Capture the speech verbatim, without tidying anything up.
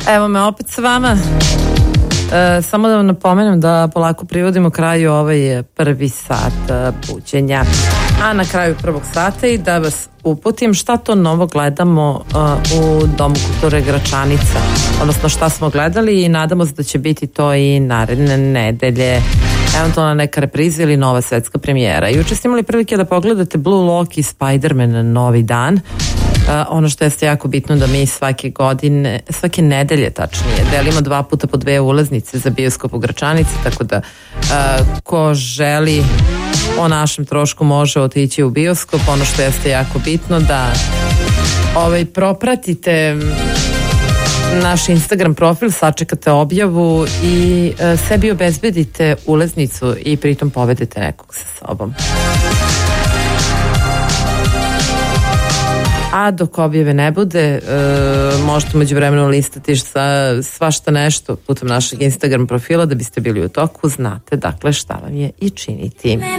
Evo me opet s vama. E, samo da vam napomenem da polako privodimo kraju ovaj prvi sat buđenja. A na kraju prvog sata i da vas uputim šta to novo gledamo uh, u Domu kulture Gračanica. Odnosno šta smo gledali i nadamo se da će biti to i naredne nedelje. Eventualno neka repriza ili nova svetska premijera. Juče ste imali prilike da pogledate Blue Lock i Spider-Man Novi dan. Uh, ono što jeste jako bitno da mi svake godine, svake nedelje tačnije, delimo dva puta po dve ulaznice za bioskop u Gračanici, tako da uh, ko želi o našem trošku može otići u bioskop. Ono što jeste jako bitno da ovaj, propratite naš Instagram profil, sačekate objavu i uh, sebi obezbedite ulaznicu i pritom povedete nekog sa sobom. A dok objave ne bude, e, možete među vremenu listati sa svašta nešto putem našeg Instagram profila da biste bili u toku. Znate dakle šta vam je i činiti.